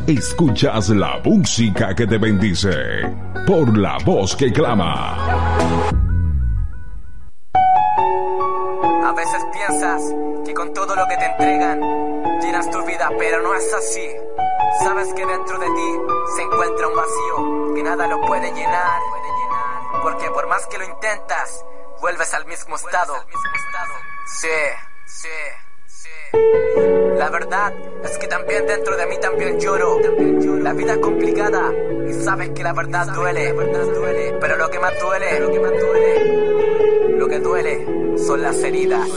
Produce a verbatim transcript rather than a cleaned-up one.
Escuchas la música que te bendice por la voz que clama. A veces piensas que con todo lo que te entregan llenas tu vida, pero no es así. Sabes que dentro de ti se encuentra un vacío que nada lo puede llenar, porque por más que lo intentas, vuelves al mismo estado. Sí, sí, sí. La verdad es que también dentro de mí también lloro. La vida es complicada y sabes que la verdad duele. Pero lo que más duele, lo que más duele, lo que duele son las heridas.